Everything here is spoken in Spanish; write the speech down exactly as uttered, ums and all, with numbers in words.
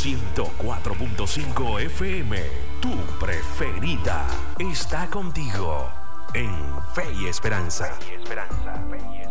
ciento cuatro punto cinco F M, tu preferida, está contigo en Fe y Esperanza. Fe y Esperanza. Fe y Esperanza.